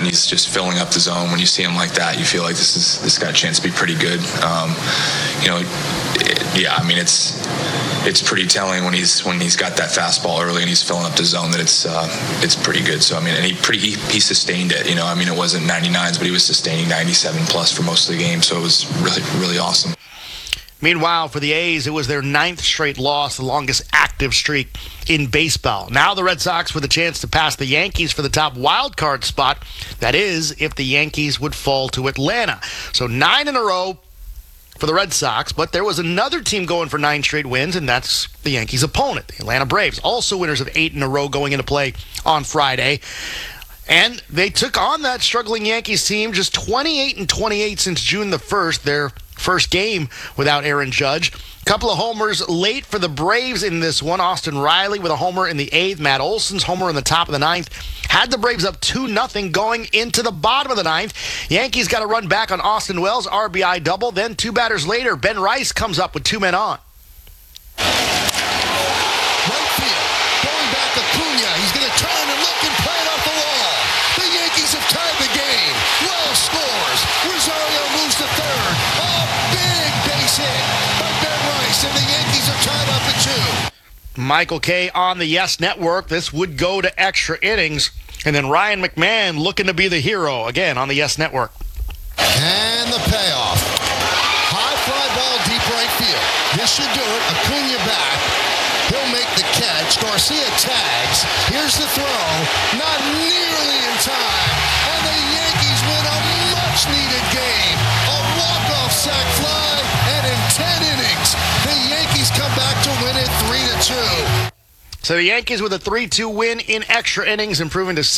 and he's just filling up the zone. When you see him like that, you feel like this got a chance to be pretty good. It's pretty telling when he's got that fastball early and he's filling up the zone that it's pretty good. So and he sustained it. It wasn't 99s, but he was sustaining 97 plus for most of the game. So it was really, really awesome. Meanwhile, for the A's, it was their 9th straight loss, the longest active streak in baseball. Now the Red Sox with a chance to pass the Yankees for the top wild card spot. That is, if the Yankees would fall to Atlanta. So 9 in a row for the Red Sox, but there was another team going for 9 straight wins, and that's the Yankees' opponent, the Atlanta Braves. Also winners of 8 in a row going into play on Friday. And they took on that struggling Yankees team, just 28-28 since June the 1st, their first game without Aaron Judge. Couple of homers late for the Braves in this one. Austin Riley with a homer in the 8th. Matt Olson's homer in the top of the 9th. Had the Braves up 2-0 going into the bottom of the 9th. Yankees got a run back on Austin Wells' RBI double. Then 2 batters later, Ben Rice comes up with 2 men on. Right field. Going back Acuna. He's going to turn and look and play it off the wall. The Yankees have tied the game. Wells scores. Rosario moves to third. Big base hit by Ben Rice, and the Yankees are tied up at 2. Michael Kay on the Yes Network. This would go to extra innings. And then Ryan McMahon looking to be the hero again on the Yes Network. And the payoff. High fly ball deep right field. This should do it. Acuna back. He'll make the catch. Garcia tags. Here's the throw. Not nearly in time. And the Yankees win a much-needed game. A walk-off sac fly. And in 10 innings, the Yankees come back to win it 3-2. So the Yankees with a 3-2 win in extra innings, improving to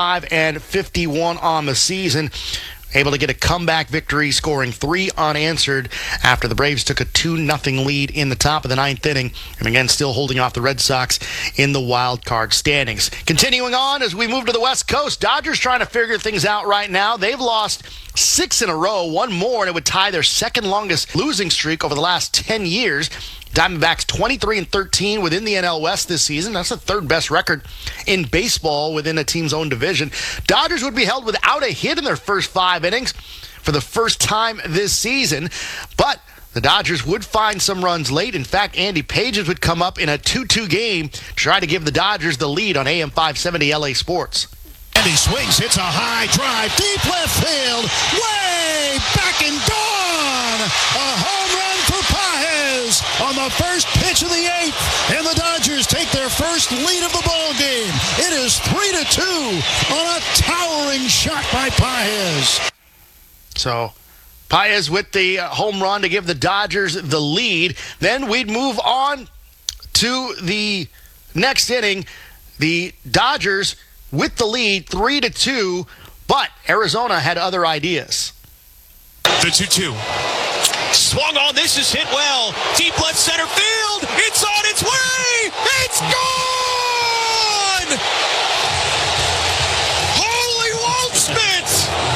65-51 on the season. Able to get a comeback victory, scoring 3 unanswered after the Braves took a 2-0 lead in the top of the 9th inning. And again, still holding off the Red Sox in the wild card standings. Continuing on as we move to the West Coast, Dodgers trying to figure things out right now. They've lost 6 in a row, 1 more, and it would tie their second longest losing streak over the last 10 years. Diamondbacks 23-13 within the NL West this season. That's the 3rd best record in baseball within a team's own division. Dodgers would be held without a hit in their first 5 innings for the first time this season. But the Dodgers would find some runs late. In fact, Andy Pages would come up in a 2-2 game to try to give the Dodgers the lead on AM 570 LA Sports. And he swings, hits a high drive, deep left field, way back and gone. A home run for Pages on the first pitch of the 8th, and the Dodgers take their first lead of the ball game. It is 3-2 on a towering shot by Pages. So Pages with the home run to give the Dodgers the lead. Then we'd move on to the next inning. The Dodgers with the lead, 3-2, but Arizona had other ideas. The 2-2. Swung on. This is hit well. Deep left center field. It's on its way. It's gone! Holy Waldschmidt!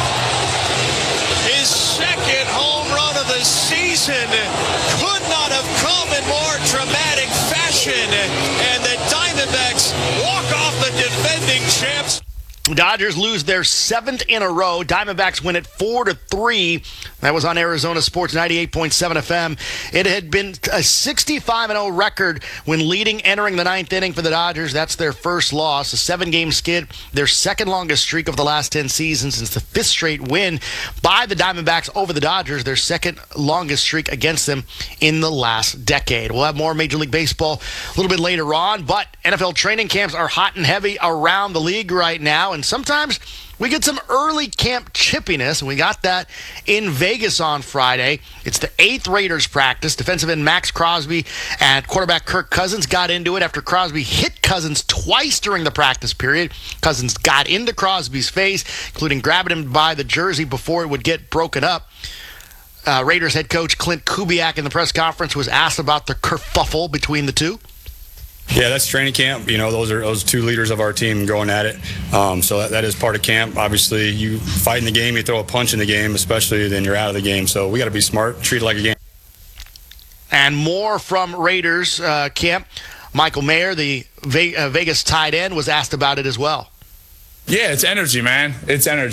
His second home run of the season could not have come in more dramatic fashion. And the Diamondbacks walk off the defending champs. Dodgers lose their 7th in a row. Diamondbacks win it 4-3. That was on Arizona Sports 98.7 FM. It had been a 65-0 record when leading entering the 9th inning for the Dodgers. That's their first loss, a 7-game skid, their second longest streak of the last 10 seasons since the 5th straight win by the Diamondbacks over the Dodgers, their second longest streak against them in the last decade. We'll have more Major League Baseball a little bit later on, but NFL training camps are hot and heavy around the league right now, and sometimes we get some early camp chippiness, and we got that in Vegas on Friday. It's the 8th Raiders practice. Defensive end Max Crosby and quarterback Kirk Cousins got into it after Crosby hit Cousins twice during the practice period. Cousins got into Crosby's face, including grabbing him by the jersey before it would get broken up. Raiders head coach Clint Kubiak in the press conference was asked about the kerfuffle between the two. Yeah, that's training camp. You know, those 2 leaders of our team going at it. So that is part of camp. Obviously, you fight in the game, you throw a punch in the game, especially then you're out of the game. So we got to be smart, treat it like a game. And more from Raiders camp. Michael Mayer, the Vegas tight end, was asked about it as well. Yeah, it's energy, man. It's energy.